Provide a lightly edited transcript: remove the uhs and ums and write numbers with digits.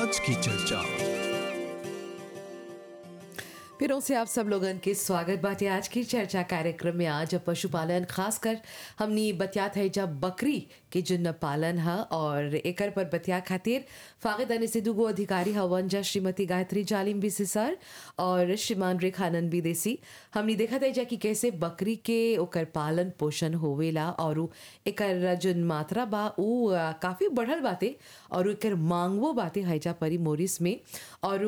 आज की चर्चा। फिर से आप सब लोगन के स्वागत बाटे आज की चर्चा कार्यक्रम में। आज पशुपालन खासकर हमनी बतियात है जब बकरी के जो पालन है और एकर पर बतिया खातिर फागिदानी से दुगो अधिकारी हवन जा श्रीमती गायत्री जालिम बीसी सर और श्रीमान रेखानंद विदेशी। हमनी देखा था जा कि कैसे बकरी के ओकर पालन पोषण होवेला और एकर जो मात्रा बा उ काफी बढ़ल बाटे और एकर मांगवो बाटे हैजा परी मोरिस में। और